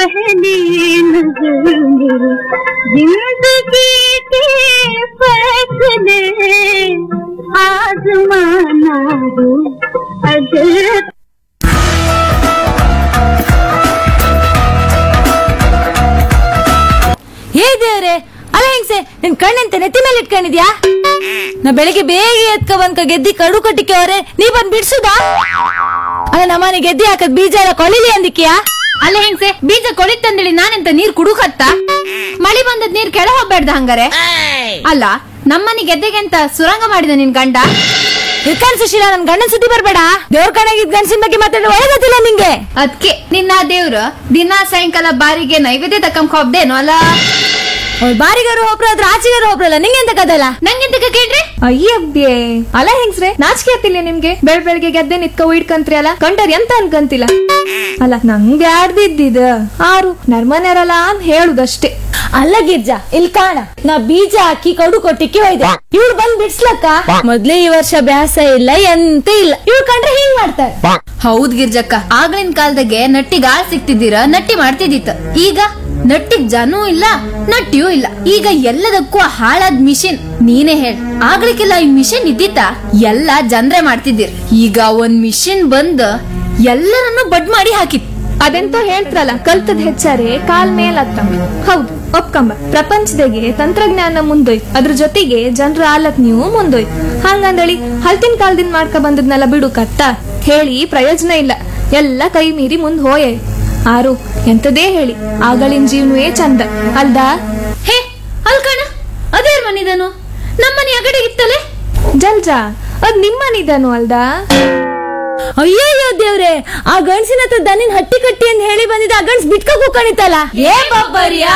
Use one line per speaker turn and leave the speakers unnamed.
पहली नजर मेरे जिंदगी के फैसले आजमाना हो अगर
ಹೇ ದೇವ್ರೆ, ಅಲ್ಲ ಹೆಂಗ್ಸೆ, ನಿನ್ ಕಣ್ಣಂತೆ ನೆತ್ತಿ ಮೇಲೆ ಇಟ್ಕೊಂಡಿದ್ಯಾ? ನಾ ಬೆಳಿಗ್ಗೆ ಬೇಗ ಎತ್ಕ ಬಂದ್ಕ ಗೆದ್ದಿ ಕಡು ಕಟ್ಟಿಕೆ ಅವ್ರೆ, ನೀ ಬಂದ್ ಬಿಡ್ಸುದಾ? ಅಲ್ಲ ನಮ್ಮನೆ ಗೆದ್ದಿ ಹಾಕದ್ ಬೀಜ ಎಲ್ಲ ಕೊಳಿಲಿ ಅಂದಿಕ್ಯಾ?
ಅಲ್ಲ ಹೆಂಗ್ಸೆ, ಬೀಜ ಕೊಳಿತಂದೇಳಿ ನಾನೆಂತ ನೀರ್ ಕುಡುಕತ್ತ? ಮಳಿ ಬಂದದ್ ನೀರ್ ಕೆಳ ಹೋಗ್ಬೇಡ್ದ ಹಂಗಾರೆ? ಅಲ್ಲ ನಮ್ಮನೆ ಗೆದ್ದೆಗೆ ಅಂತ ಸುರಂಗ ಮಾಡಿದ ನಿನ್ ಗಂಡ?
ಇರ್ಕಾನ್ ಸುಶೀಲ, ನನ್ ಗಂಡನ್ ಸುದ್ದಿ ಬರ್ಬೇಡ. ದೇವ್ರ ಕಣಗಿದ್ ಗಂಡಸಿನ ಬಗ್ಗೆ ಮಾತಾಡೋ ಒಳಗತ್ತಿಲ್ಲ ನಿಂಗೆ.
ಅದ್ಕೆ ನಿನ್ನ ದೇವ್ರು ದಿನಾ ಸಾಯಂಕಾಲ ಬಾರಿಗೆ ನೈವೇದ್ಯ ತಕ್ಕಂಕ ಹೋಗ್ದೇನು ಅಲ್ಲ?
ಅವ್ಳು ಬಾರಿಗಾರು ಒಬ್ರು ಆದ್ರೆ ಆಚೆಗಾರು ಒಬ್ರಲ್ಲ, ನಿಂಗೆಂತ ಕದಲ್ಲ?
ನಂಗೆಂತ ಕೇಳ್ರಿ?
ಅಯ್ಯಬ್ಬಿಯೇ, ಅಲ್ಲ ಹೆಂಗ್ಸ್ರೆ, ನಾಚಿಕೆ ಆಗ್ತಿಲ್ಲ ನಿಮ್ಗೆ? ಬೆಳಗ್ಗೆ ಗೆದ್ದೆ ನಿತ್ಕ ಇಟ್ಕಂತ್ರಿ ಅಲ್ಲ, ಕಂಡರ್ ಎಂತ ಅನ್ಕಂತಿಲ್ಲ. ಅಲ್ಲ ನಂಗೆ ಆಡ್ದಿದ್ದಿದ ಆರು ನರ್ಮನೆರಲ್ಲ ಅಂತ ಹೇಳುದಷ್ಟೇ.
ಅಲ್ಲ ಗಿರ್ಜಾ, ಇಲ್ಲಿ ಕಾಣ, ನಾ ಬೀಜ ಹಾಕಿ ಕಡು ಕೊಟ್ಟಿಕ್ಕೆ ಹೋಯ್ದೆ, ಇವ್ಳು ಬಂದ್ ಬಿಡ್ಸ್ಲಕ್ಕ. ಮೊದ್ಲೇ ಈ ವರ್ಷ ಬ್ಯಾಸ ಇಲ್ಲ ಎಂತ ಇಲ್ಲ, ಇವ್ಳು ಕಂಡ್ರೆ ಹಿಂಗ್ ಮಾಡ್ತಾರೆ.
ಹೌದ್ ಗಿರ್ಜಕ್ಕ, ಆಗ್ಲಿನ ಕಾಲದಾಗೆ ನಟ್ಟಿಗ್ ಆಳ್ ಸಿಕ್ತಿದ್ದೀರ, ನಟ್ಟಿ ಮಾಡ್ತಿದ್ದಿತ್ತ. ಈಗ ನಟ್ಟಿಗ್ ಜನೂ ಇಲ್ಲ, ನಟ್ಟಿಯೂ ಇಲ್ಲ. ಈಗ ಎಲ್ಲದಕ್ಕೂ ಹಾಳಾದ್ ಮಿಷಿನ್. ನೀನೇ ಹೇಳ, ಆಗ್ಲಿಕ್ಕೆಲ್ಲ ಈ ಮಿಷಿನ್ ಇದ್ದಿತ್ತ? ಎಲ್ಲ ಜನ್ರೆ ಮಾಡ್ತಿದ್ದೀರ್. ಈಗ ಒಂದ್ ಮಿಷಿನ್ ಬಂದ್ ಎಲ್ಲರನ್ನು ಬಡ್ ಮಾಡಿ ಹಾಕಿತ್.
ಅದೆಂತ ಹೇಳ್ತಾರಲ್ಲ, ಕಲ್ತದ್ ಹೆಚ್ಚಾರೆ ಕಾಲ್ ಮೇಲ್ ಹತ್ತಂಬ. ಹೌದು, ಒಪ್ಕಂಬ. ಪ್ರಪಂಚದಾಗೆ ತಂತ್ರಜ್ಞಾನ ಮುಂದೋಯ್ತು, ಅದ್ರ ಜೊತೆಗೆ ಜನರ ಆಲಕ್ ನೀವು ಮುಂದೋಯ್ತು. ಹಂಗಂದಳಿ ಹಲ್ತಿನ ಕಾಲದಿಂದ ಮಾಡ್ಕ ಬಂದದ್ನೆಲ್ಲ ಬಿಡು ಕತ್ತ ಹೇಳಿ ಪ್ರಯೋಜನ ಇಲ್ಲ. ಎಲ್ಲ ಕೈ ಮೀರಿ ಮುಂದ್ ಹೋಯೆ. ಆರು ಎಂತದೇ ಹೇಳಿ, ಆಗಳಿನ ಜೀವನವೇ ಚಂದ ಅಲ್ದಾ?
ಹೇ ಅಲ್ಕಣ, ಅದೇ ಮನಿದನು ನಮ್ಮನೆ ಅಗಡೆ ಇತ್ತಲೆ.
ಜಲ್ಜಾ, ಅದ್ ನಿಮ್ಮನಿದನು ಅಲ್ದಾ?
ಅಯ್ಯಯ್ಯೋ ದೇವ್ರೆ, ಆ ಗಂಡ್ಸಿನ ಹತ್ರ ದನಿನ್ ಹಟ್ಟಿ ಕಟ್ಟಿ ಅಂತ ಹೇಳಿ ಬಂದಿದ್ದ, ಆ ಗಂಡ್ಸ್ ಬಿಟ್ಕ ಕೂಕಣಿತಲ್ಲ. ಏ ಬಾಬರ್ಯಾ.